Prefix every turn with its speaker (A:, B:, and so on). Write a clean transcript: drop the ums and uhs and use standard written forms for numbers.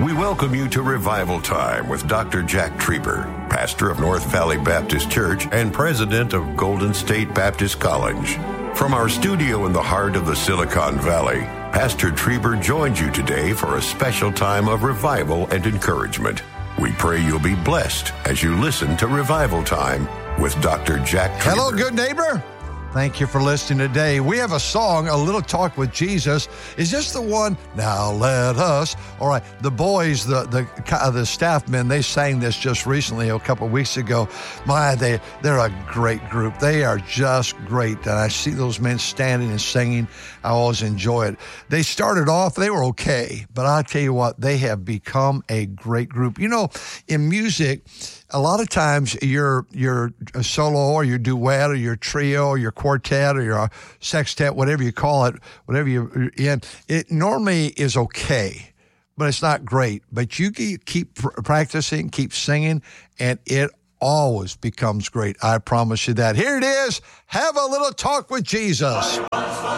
A: We welcome you to Revival Time with Dr. Jack Trieber, pastor of North Valley Baptist Church and president of Golden State Baptist College. From our studio in the heart of the Silicon Valley, Pastor Trieber joins you today for a special time of revival and encouragement. We pray you'll be blessed as you listen to Revival Time with Dr. Jack Trieber.
B: Hello, good neighbor. Thank you for listening today. We have a song, A Little Talk with Jesus. Is this the one? Now let us. All right, the boys, the staff men, they sang this just recently, a couple of weeks ago. They're a great group. They are just great. And I see those men standing and singing. I always enjoy it. They started off, they were okay. But I'll tell you what, they have become a great group. You know, in music, a lot of times you're a solo or your duet or your trio or your quartet or your sextet, whatever you call it, whatever you're in, it normally is okay, but it's not great. But you keep practicing, keep singing, and it always becomes great. I promise you that. Here it is. Have a little talk with Jesus.